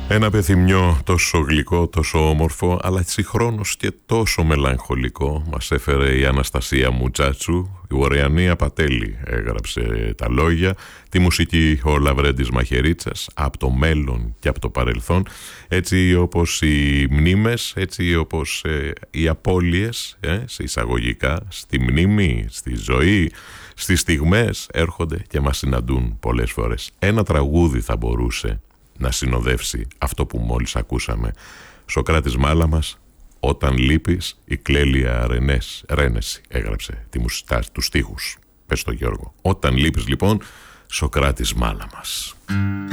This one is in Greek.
Ένα πεθυμιό τόσο γλυκό, τόσο όμορφο, αλλά συγχρόνως και τόσο μελαγχολικό μας έφερε η Αναστασία Μουτσάτσου. Η Ορεανή Απατέλη έγραψε τα λόγια, τη μουσική ο Λαβρέντης Μαχαιρίτσας, από το μέλλον και από το παρελθόν, έτσι όπως οι μνήμες, έτσι όπως οι απώλειες, σε εισαγωγικά, στη μνήμη, στη ζωή, στις στιγμές έρχονται και μας συναντούν πολλές φορές. Ένα τραγούδι θα μπορούσε να συνοδεύσει αυτό που μόλις ακούσαμε. Σοκράτης Μάλαμας, «Όταν λείπεις, η Κλέλια Ρένεση» έγραψε τους στίχους. Πες το Γιώργο. Όταν λείπεις λοιπόν, Σοκράτης Μάλαμας.